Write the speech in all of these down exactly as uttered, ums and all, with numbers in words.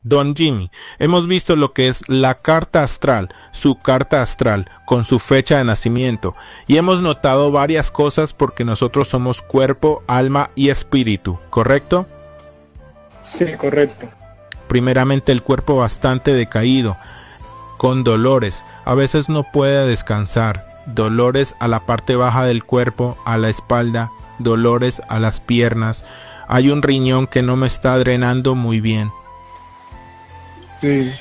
Don Jimmy, hemos visto lo que es la carta astral, su carta astral, con su fecha de nacimiento, y hemos notado varias cosas porque nosotros somos cuerpo, alma y espíritu, ¿correcto? Sí, correcto. Primeramente el cuerpo bastante decaído, con dolores, a veces no puede descansar, dolores a la parte baja del cuerpo, a la espalda, dolores a las piernas, hay un riñón que no me está drenando muy bien. Sí.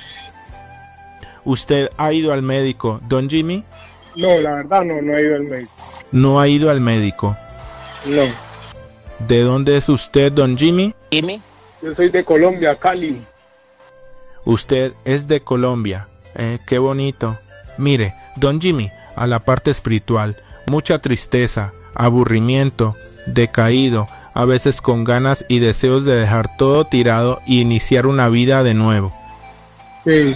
¿Usted ha ido al médico, Don Jimmy? No, la verdad no, no he ido al médico. ¿No ha ido al médico? No. ¿De dónde es usted, Don Jimmy? Jimmy. Yo soy de Colombia, Cali. Usted es de Colombia. Eh, qué bonito. Mire, Don Jimmy, a la parte espiritual, mucha tristeza, aburrimiento, decaído, a veces con ganas y deseos de dejar todo tirado y iniciar una vida de nuevo. Sí.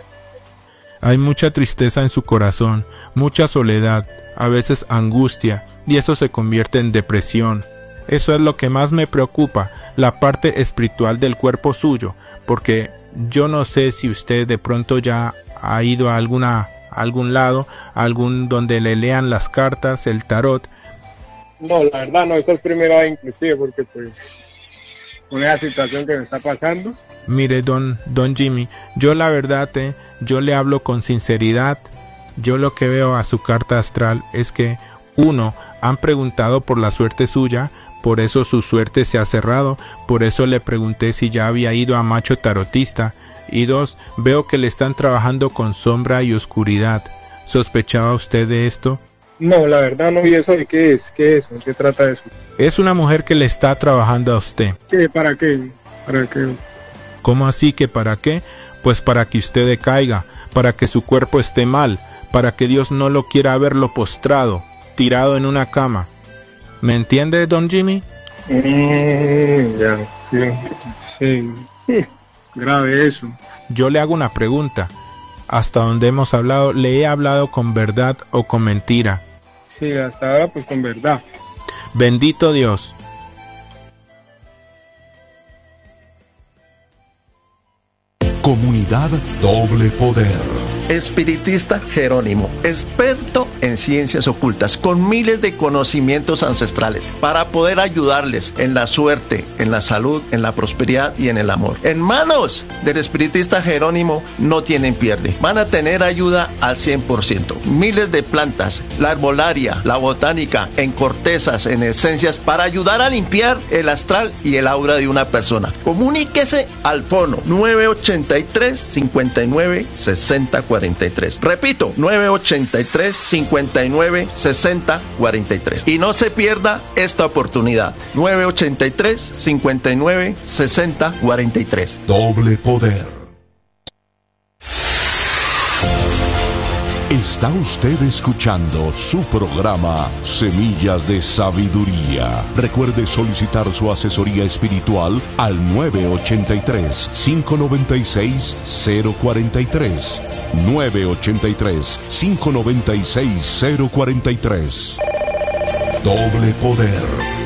Hay mucha tristeza en su corazón, mucha soledad, a veces angustia, y eso se convierte en depresión. Eso es lo que más me preocupa, la parte espiritual del cuerpo suyo, porque yo no sé si usted de pronto ya ha ido a alguna a algún lado, algún donde le lean las cartas, el tarot. No, la verdad no, esto es primera vez inclusive, porque pues con esa situación que me está pasando. Mire, don, don Jimmy, yo la verdad, eh, yo le hablo con sinceridad. Yo lo que veo a su carta astral es que, uno, han preguntado por la suerte suya, por eso su suerte se ha cerrado, por eso le pregunté si ya había ido a macho tarotista, y dos, veo que le están trabajando con sombra y oscuridad. ¿Sospechaba usted de esto? No, la verdad no. ¿Y eso de qué es? ¿Qué es? ¿En qué trata eso? Es una mujer que le está trabajando a usted. ¿Qué? ¿Para qué? ¿Para qué? ¿Cómo así que para qué? Pues para que usted decaiga, para que su cuerpo esté mal, para que Dios no lo quiera verlo postrado, tirado en una cama. ¿Me entiende, Don Jimmy? Mm, ya, sí, sí. Grave eso. Yo le hago una pregunta. Hasta donde hemos hablado, ¿le he hablado con verdad o con mentira? Sí, hasta ahora pues con verdad. Bendito Dios. Comunidad Doble Poder. Espiritista Jerónimo, experto en ciencias ocultas, con miles de conocimientos ancestrales, para poder ayudarles en la suerte, en la salud, en la prosperidad y en el amor. En manos del espiritista Jerónimo no tienen pierde. Van a tener ayuda al cien por ciento. Miles de plantas, la herbolaria, la botánica, en cortezas, en esencias, para ayudar a limpiar el astral y el aura de una persona. Comuníquese al fono nueve ochenta y tres, cincuenta y nueve, sesenta, cuarenta y tres. Repito, nueve ochenta y tres, cincuenta y nueve, sesenta, cuarenta y tres. Y no se pierda esta oportunidad. nueve ochenta y tres, cincuenta y nueve, sesenta, cuarenta y tres. Doble Poder. Está usted escuchando su programa Semillas de Sabiduría. Recuerde solicitar su asesoría espiritual al nueve ochenta y tres, cinco noventa y seis, cero cuarenta y tres. nueve ochenta y tres, cinco noventa y seis, cero cuarenta y tres. Doble Poder.